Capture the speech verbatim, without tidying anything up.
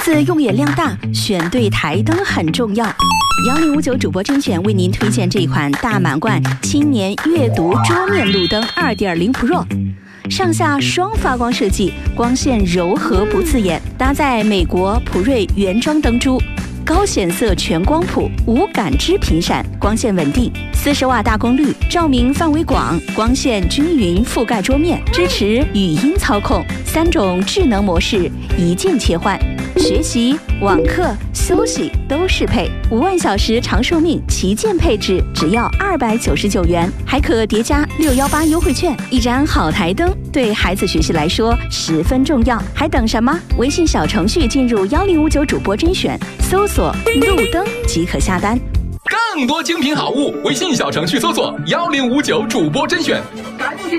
子用眼量大，选对台灯很重要。幺零五九主播甄选为您推荐这款大满贯青年阅读桌面路灯 二点零 Pro。上下双发光设计，光线柔和不刺眼，搭载美国普瑞原装灯珠，高显色全光谱，无感知频闪，光线稳定，四十瓦大功率，照明范围广，光线均匀覆盖桌面，支持语音操控，三种智能模式一键切换，学习、网课、休息都适配，五万小时长寿命，旗舰配置只要二百九十九元，还可叠加六一八优惠券。一盏好台灯对孩子学习来说十分重要，还等什么？微信小程序进入幺零五九主播甄选，搜索路灯即可下单。 更多精品好物，微信小程序搜索幺零五九主播甄选。赶紧